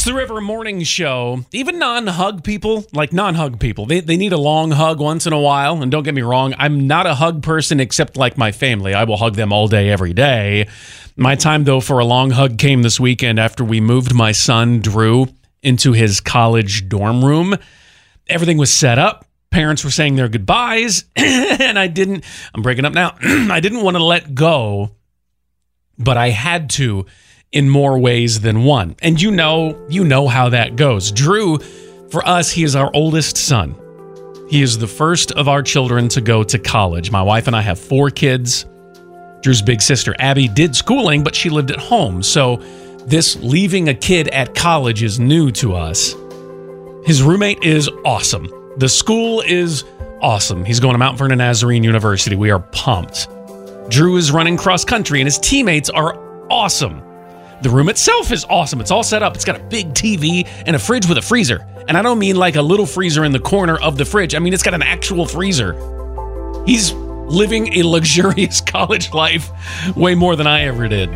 the River Morning Show. Even non-hug people, they need a long hug once in a while. And don't get me wrong, I'm not a hug person except like my family. I will hug them all day, every day. My time, though, for a long hug came this weekend after we moved my son, Drew, into his college dorm room. Everything was set up. Parents were saying their goodbyes. And I'm breaking up now. I didn't want to let go, but I had to in more ways than one. And you know how that goes. Drew, for us, he is our oldest son. He is the first of our children to go to college. My wife and I have 4 kids. Drew's big sister, Abby, did schooling, but she lived at home. So this leaving a kid at college is new to us. His roommate is awesome. The school is awesome. He's going to Mount Vernon Nazarene University. We are pumped. Drew is running cross country, and his teammates are awesome. The room itself is awesome. It's all set up. It's got a big TV and a fridge with a freezer. And I don't mean like a little freezer in the corner of the fridge. I mean, it's got an actual freezer. He's living a luxurious college life way more than I ever did.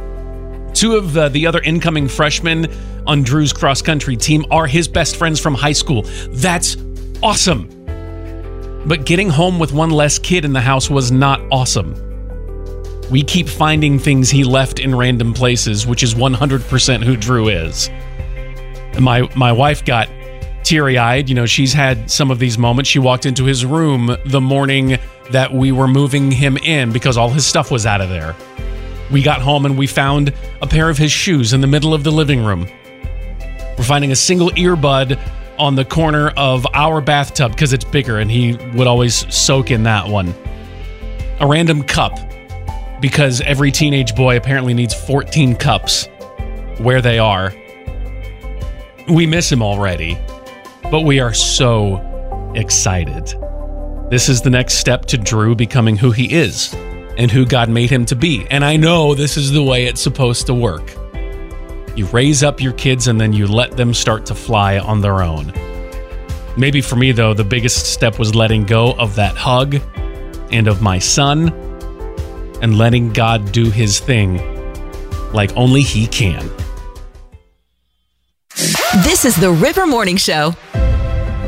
2 of the other incoming freshmen on Drew's cross-country team are his best friends from high school. That's awesome. But getting home with one less kid in the house was not awesome. We keep finding things he left in random places, which is 100% who Drew is. And my wife got teary-eyed. You know, she's had some of these moments. She walked into his room the morning that we were moving him in because all his stuff was out of there. We got home and we found a pair of his shoes in the middle of the living room. We're finding a single earbud on the corner of our bathtub because it's bigger and he would always soak in that one. A random cup, because every teenage boy apparently needs 14 cups where they are. We miss him already, but we are so excited. This is the next step to Drew becoming who he is and who God made him to be. And I know this is the way it's supposed to work. You raise up your kids and then you let them start to fly on their own. Maybe for me, though, the biggest step was letting go of that hug and of my son and letting God do his thing like only he can. This is the River Morning Show.